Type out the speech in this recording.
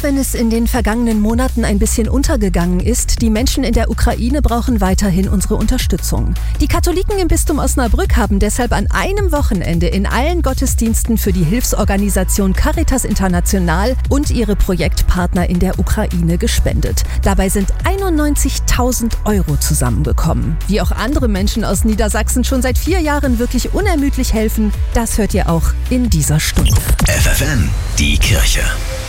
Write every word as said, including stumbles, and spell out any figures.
wenn es in den vergangenen Monaten ein bisschen untergegangen ist, die Menschen in der Ukraine brauchen weiterhin unsere Unterstützung. Die Katholiken im Bistum Osnabrück haben deshalb an einem Wochenende in allen Gottesdiensten für die Hilfsorganisation Caritas International und ihre Projektpartner in der Ukraine gespendet. Dabei sind einundneunzigtausend Euro zusammengekommen. Wie auch andere Menschen aus Niedersachsen schon seit vier Jahren wirklich unermüdlich helfen, das hört ihr auch in dieser Stunde. F F N, die Kirche.